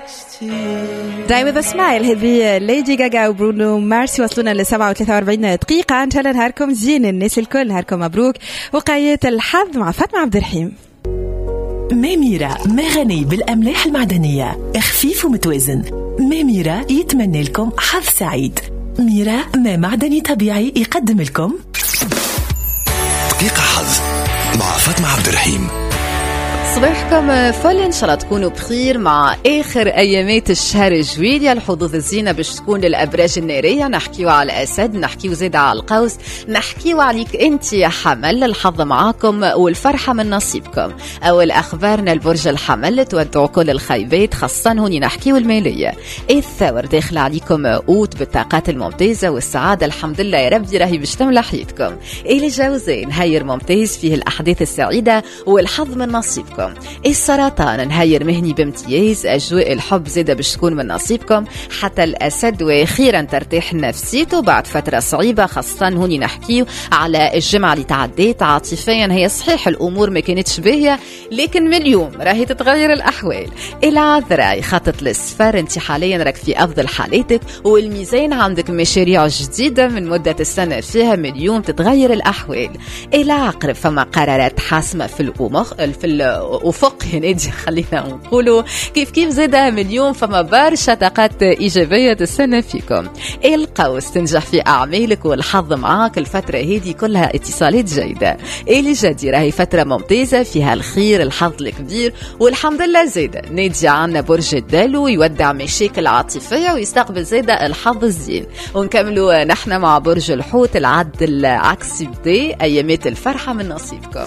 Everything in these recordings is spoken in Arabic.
Die with a smile. هذه ليدي جاجا وبرونو مارس وصلونا ل 47 دقيقة. إن شاء الله نهاركم زين، الناس الكل نهاركم مبروك. وقاية الحظ مع فاطمة عبد الرحيم. ميميرا ما غني بالأملاح المعدنية، خفيف ومتوازن. ميميرا يتمنى لكم حظ سعيد. ميرا ما معدني طبيعي يقدم لكم دقيقة حظ مع فاطمة عبد الرحيم. صباحكم فل، ان شاء الله تكونوا بخير مع اخر ايامات الشهر الجويلية. الحظوظ الزينه باش تكون للابراج الناريه، نحكيو على الاسد، نحكيو زيد على القوس، نحكيو عليك انت يا حمل. الحظ معاكم والفرحه من نصيبكم. اول اخبارنا البرج الحمل، تودعوا كل الخيبات، خاصه هوني نحكيو الماليه. الثور داخل عليكم قوت بالطاقات الممتازه والسعاده، الحمد لله يا ربي راهي باش تملى حياتكم. الجوزين هير ممتاز فيه الاحداث السعيده والحظ من نصيبكم. السرطان نهاير مهني بامتياز، أجواء الحب زيادة باش تكون من نصيبكم. حتى الأسد وأخيرا ترتاح نفسيته بعد فترة صعيبة، خاصة هوني نحكيو على الجمعة اللي تعديت. عاطفيا هي صحيح الأمور ما كانتش باهية، لكن من اليوم راهي تتغير الأحوال. العذراء خطط للسفر، انت حاليا راك في أفضل حالاتك. والميزان عندك مشاريع جديدة من مدة السنة فيها، من اليوم تتغير الأحوال. العقرب فما قرارات حاسمة في الأفق هنادي، خلينا نقولوا كيف زادها من اليوم، فما برشا طاقات إيجابية السنة فيكم. القوس تنجح في أعمالك والحظ معاك الفترة هذه كلها اتصالات جيدة. الجدي راهي فترة ممتازة فيها الخير الحظ الكبير والحمد لله. زادة نادي عنا برج الدلو يودع مشاكل عاطفية ويستقبل زادة الحظ الزين. ونكملوا نحن مع برج الحوت، العد العكسي بدي أيامات الفرحة من نصيبكم.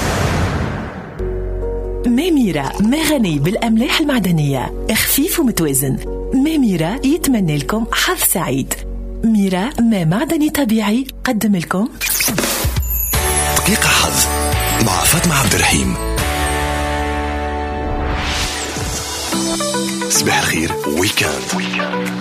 ميميرا ما غني بالأملاح المعدنية، خفيف ومتوازن. ميميرا يتمنى لكم حظ سعيد. ميرا ما معدني طبيعي قدم لكم دقيقة حظ مع فاطمة عبد الرحيم. صباح الخير ويكاند.